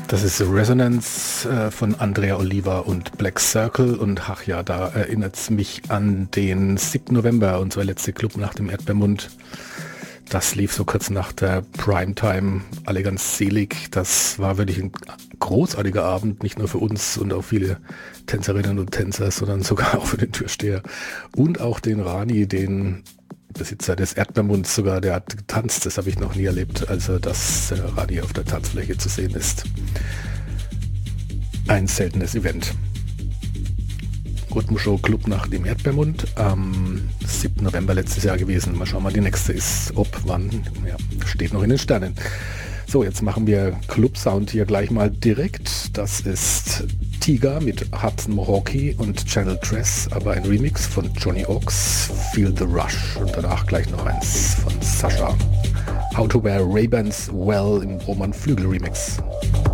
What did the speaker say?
Das ist Resonance von Andrea Oliva und Black Circle und ach ja, da erinnert es mich an den 7. November, unsere letzte Clubnacht im Erdbeermund. Das lief so kurz nach der Primetime, alle ganz selig. Das war wirklich ein großartiger Abend, nicht nur für uns und auch viele Tänzerinnen und Tänzer, sondern sogar auch für den Türsteher und auch den Rani, den Besitzer des Erdbeermunds sogar, der hat getanzt, das habe ich noch nie erlebt, also dass Rani auf der Tanzfläche zu sehen ist. Ein seltenes Event. Rhythmushow Clubnacht im Erdbeermund am 7. November letztes Jahr gewesen. Mal schauen, wann die nächste ist. Ob, wann, ja, steht noch in den Sternen. So, jetzt machen wir Club-Sound hier gleich mal direkt. Das ist Tiga mit Hudson Mohawke und Channel Dress, aber ein Remix von Johnny Ox, Feel the Rush. Und danach gleich noch eins von Sasha. How to Wear Ray-Bans Well im Roman Flügel Remix.